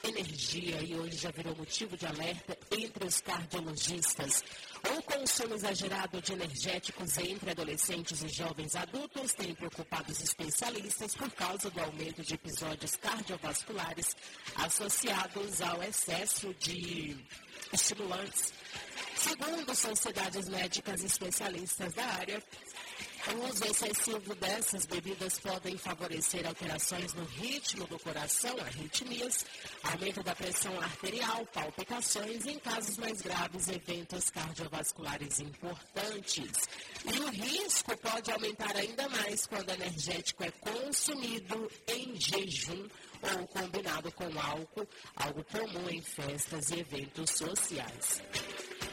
energia e hoje já virou motivo de alerta entre os cardiologistas. O consumo exagerado de energéticos entre adolescentes e jovens adultos tem preocupado os especialistas por causa do aumento de episódios cardiovasculares associados ao excesso de estimulantes. Segundo sociedades médicas especialistas da área, o uso excessivo dessas bebidas podem favorecer alterações no ritmo do coração, arritmias, aumento da pressão arterial, palpitações e, em casos mais graves, eventos cardiovasculares importantes. E o risco pode aumentar ainda mais quando o energético é consumido em jejum ou combinado com álcool, algo comum em festas e eventos sociais.